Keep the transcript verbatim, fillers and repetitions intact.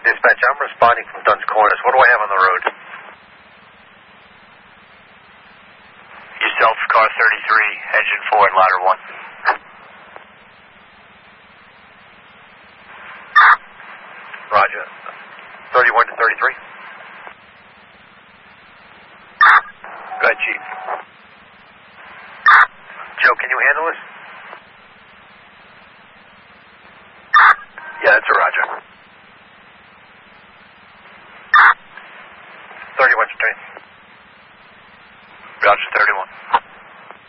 Dispatch, I'm responding from Dunn's Corners. What do I have on the road? Yourself, car thirty-three, engine four, and ladder one. Roger. thirty-one to thirty-three. Go ahead, Chief. Joe, can you handle this? Yeah, that's a Roger.